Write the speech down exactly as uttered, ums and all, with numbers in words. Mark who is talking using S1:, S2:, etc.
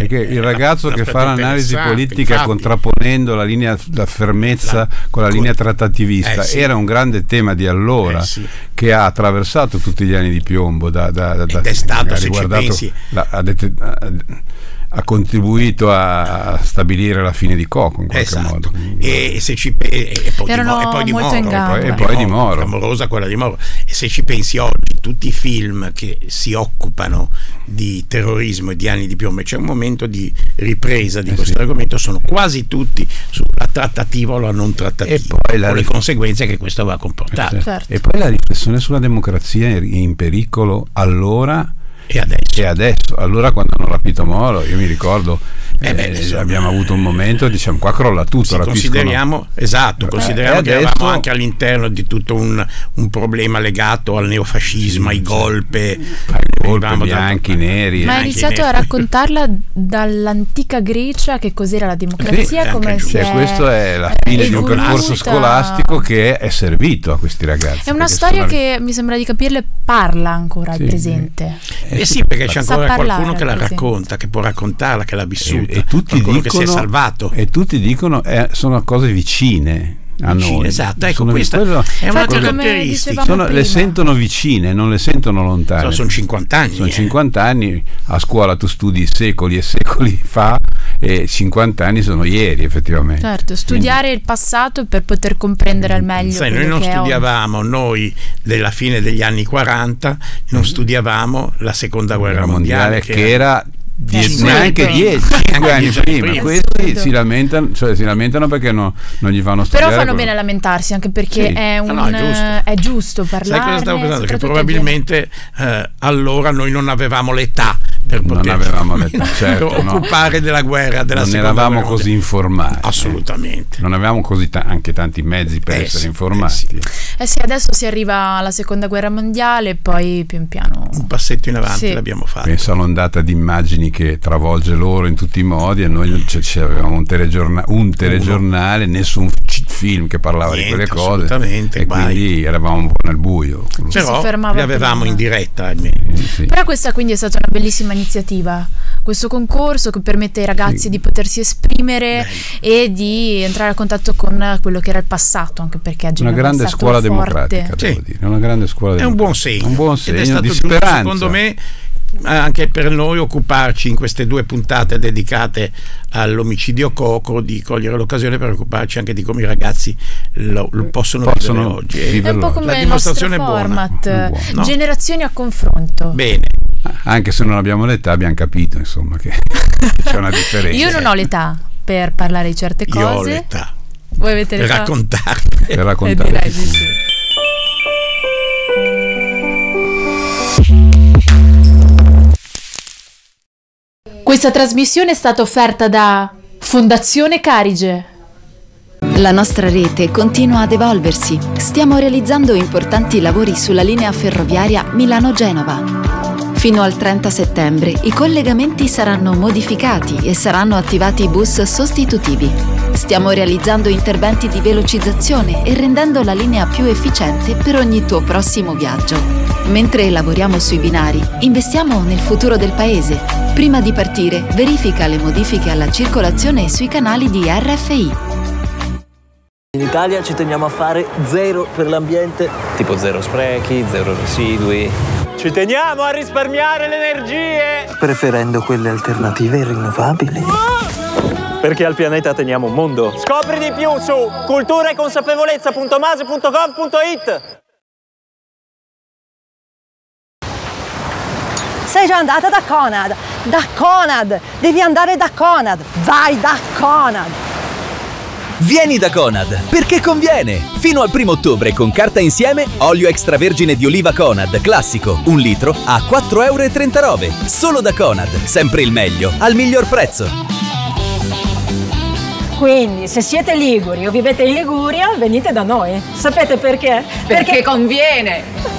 S1: perché il ragazzo che fa l'analisi politica infatti, contrapponendo la linea la fermezza la, con la linea trattativista eh, sì. era un grande tema di allora eh, sì. che ha attraversato tutti gli anni di piombo da, da, da,
S2: ed è stato, se ci pensi,
S1: la, ha, det- ha contribuito a stabilire la fine di Coco in qualche
S2: esatto.
S1: modo
S2: e, e se ci pe- e poi di, Mo- e poi di Moro
S1: e poi, e poi di Moro
S2: clamorosa quella di Moro. E se ci pensi oggi tutti i film che si occupano di terrorismo e di anni di piombo, c'è un momento di ripresa di eh questo sì. argomento, sono quasi tutti sulla trattativa o la non trattativa e poi la con rif- le conseguenze che questo va a comportare
S1: eh sì. certo. E poi la riflessione sulla democrazia in pericolo allora
S2: e adesso.
S1: e adesso allora quando hanno rapito Moro io mi ricordo eh beh, eh, abbiamo avuto un momento diciamo qua crolla tutto
S2: consideriamo esatto consideriamo eh, che adesso, eravamo anche all'interno di tutto un, un problema legato al neofascismo, sì, ai golpe
S1: ai golpe bianchi, da, neri
S3: ma ha iniziato a raccontarla dall'antica Grecia, che cos'era la democrazia, sì, come si
S1: cioè,
S3: è
S1: questo è la fine evoluta. Di un percorso scolastico che è servito a questi ragazzi.
S3: È una storia sono... che mi sembra di capirle parla ancora sì, al presente
S2: eh, eh sì, perché c'è ancora qualcuno che la racconta, che può raccontarla, che l'ha vissuta,
S1: e, e tutti dicono,
S2: che si è salvato,
S1: e tutti dicono eh, sono cose vicine a noi.
S2: Esatto, ecco, questa quello, è una caratteristica.
S1: Sono, le sentono vicine, non le sentono lontane.
S2: Sono, sono cinquanta anni.
S1: Sono
S2: eh.
S1: cinquanta anni, a scuola tu studi secoli e secoli fa e cinquanta anni sono ieri effettivamente.
S3: Certo, studiare Quindi, il passato per poter comprendere al meglio.
S2: Sai, noi non studiavamo, noi della fine degli anni quaranta, non studiavamo la seconda guerra mondiale, mondiale
S1: che, che era Die- neanche dieci anni prima.
S2: prima
S1: questi si lamentano, cioè si lamentano perché no, non gli fanno studiare.
S3: Però fanno
S1: quello.
S3: bene a lamentarsi, anche perché sì. è, un,
S2: no, no, è, giusto.
S3: è giusto parlarne.
S2: Sai cosa stavo pensando? Che probabilmente eh, allora noi non avevamo l'età per
S1: non
S2: poter
S1: avevamo l'età, certo,
S2: occupare
S1: no.
S2: della guerra, della
S1: non
S2: seconda
S1: eravamo
S2: guerra
S1: così informati,
S2: assolutamente
S1: eh. non avevamo così ta- anche tanti mezzi per
S2: eh
S1: essere
S2: sì,
S1: informati
S2: eh sì.
S3: eh sì, adesso si arriva alla seconda guerra mondiale, poi pian piano
S2: un passetto in avanti
S3: sì.
S2: l'abbiamo fatto.
S1: Pensa all'ondata di immagini che travolge loro in tutti i modi, e noi c- avevamo un, telegiorna- un telegiornale, nessun c- film che parlava
S2: Niente,
S1: di quelle cose,
S2: e
S1: vai. Quindi eravamo un po' nel buio.
S2: Però li avevamo prima. in diretta almeno.
S1: Eh, sì.
S3: Però questa quindi è stata una bellissima iniziativa, questo concorso che permette ai ragazzi sì. di potersi esprimere Bello. e di entrare a contatto con quello che era il passato, anche perché oggi
S1: una grande scuola
S3: forte.
S1: democratica,
S2: sì.
S1: devo dire, una grande scuola
S2: è
S1: democratica.
S2: un buon segno,
S1: un buon segno
S2: ed è stato
S1: di
S2: giusto,
S1: speranza,
S2: secondo me, anche per noi occuparci in queste due puntate dedicate all'omicidio Coco, di cogliere l'occasione per occuparci anche di come i ragazzi lo, lo possono, possono vivere oggi.
S3: È un po' come
S2: la
S3: il nostro
S2: dimostrazione
S3: format,
S2: è buona. No?
S3: Generazioni a confronto.
S2: Bene.
S1: Anche se non abbiamo l'età abbiamo capito insomma che c'è una differenza.
S3: Io non ho l'età per parlare di certe cose.
S2: Io ho l'età.
S3: Voi avete
S2: per
S3: l'età?
S1: Raccontarle. Per raccontarle.
S3: direi di sì. Questa trasmissione è stata offerta da Fondazione Carige.
S4: La nostra rete continua ad evolversi. Stiamo realizzando importanti lavori sulla linea ferroviaria Milano-Genova. Fino al trenta settembre i collegamenti saranno modificati e saranno attivati bus sostitutivi. Stiamo realizzando interventi di velocizzazione e rendendo la linea più efficiente per ogni tuo prossimo viaggio. Mentre lavoriamo sui binari, investiamo nel futuro del paese. Prima di partire, verifica le modifiche alla circolazione sui canali di R F I.
S5: In Italia ci teniamo a fare zero per l'ambiente.
S6: Tipo zero sprechi, zero residui.
S7: Ci teniamo a risparmiare le energie.
S5: Preferendo quelle alternative e rinnovabili.
S6: Perché al pianeta teniamo un mondo.
S7: Scopri di più su cultura e consapevolezza punto mase punto gov punto it.
S8: Sei già andata da Conad? Da Conad! Devi andare da Conad! Vai da Conad!
S9: Vieni da Conad, perché conviene! Fino al primo ottobre con carta insieme, olio extravergine di oliva Conad, classico, un litro a quattro virgola trentanove euro. Solo da Conad, sempre il meglio, al miglior prezzo.
S8: Quindi, se siete liguri o vivete in Liguria, venite da noi. Sapete perché?
S10: Perché, perché conviene!